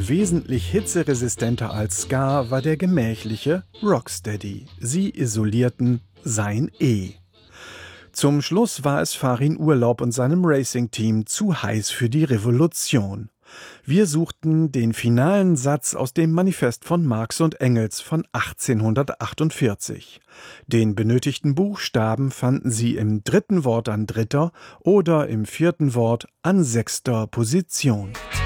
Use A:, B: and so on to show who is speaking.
A: Wesentlich hitzeresistenter als Ska war der gemächliche Rocksteady. Sie isolierten sein E. Zum Schluss war es Farin Urlaub und seinem Racing-Team zu heiß für die Revolution. Wir suchten den finalen Satz aus dem Manifest von Marx und Engels von 1848. Den benötigten Buchstaben fanden Sie im dritten Wort an dritter oder im vierten Wort an sechster Position.